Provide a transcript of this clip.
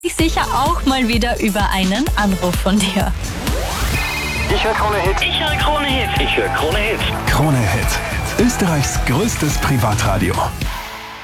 Ich sicher auch mal wieder über einen Anruf von dir. Ich höre Krone Hit. Ich höre Krone Hit. Ich höre Krone Hit. Krone Hit. Österreichs größtes Privatradio.